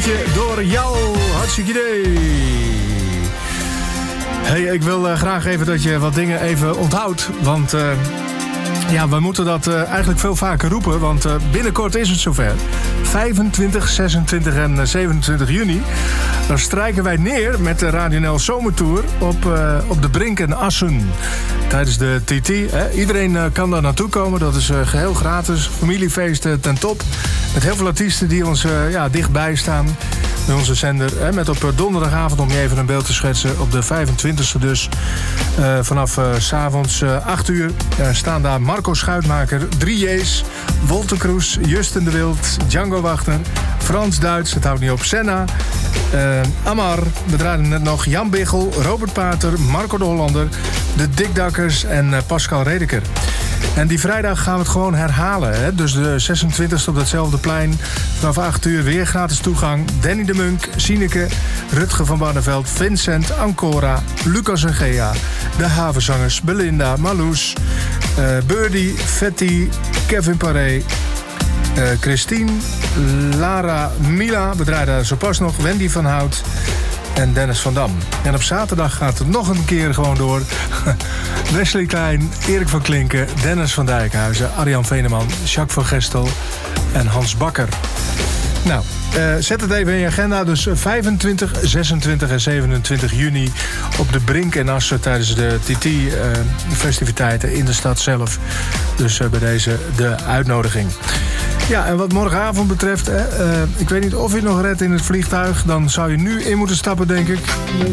liedje door jou. Hartstikke idee. Hey, ik wil graag even dat je wat dingen even onthoudt. Want we moeten dat eigenlijk veel vaker roepen. Want binnenkort is het zover. 25, 26 en 27 juni. Dan strijken wij neer met de Radio NL Zomertour op de Brink en Assen. Tijdens de TT. Iedereen kan daar naartoe komen. Dat is geheel gratis. Familiefeest ten top. Met heel veel artiesten die ons dichtbij staan. Bij onze zender. Met op donderdagavond, om je even een beeld te schetsen, op de 25e dus. Vanaf 's avonds 8 uur staan daar Marco Schuitmaker, 3J's, Wolter Kroes, Justin de Wild, Django Wagner, Frans Duits, het houdt niet op, Senna, Amar, we draaiden net nog, Jan Biggel, Robert Pater, Marco de Hollander, de Dikdakkers en Pascal Redeker. En die vrijdag gaan we het gewoon herhalen. Hè? Dus de 26e op datzelfde plein. Vanaf 8 uur weer gratis toegang. Danny de Munk, Sineke, Rutger van Barneveld, Vincent, Ancora, Lucas en Gea. De Havenzangers, Belinda, Marloes, Birdie, Fetti, Kevin Paré, Christine, Lara, Mila. We draaien daar zo pas nog. Wendy van Hout en Dennis van Dam. En op zaterdag gaat het nog een keer gewoon door. Wesley Klein, Erik van Klinken, Dennis van Dijkhuizen, Arjan Veneman, Jacques van Gestel en Hans Bakker. Nou, zet het even in je agenda. Dus 25, 26 en 27 juni op de Brink en Assen tijdens de TT-festiviteiten in de stad zelf. Dus bij deze de uitnodiging. Ja, en wat morgenavond betreft, ik weet niet of je het nog redt in het vliegtuig. Dan zou je nu in moeten stappen, denk ik.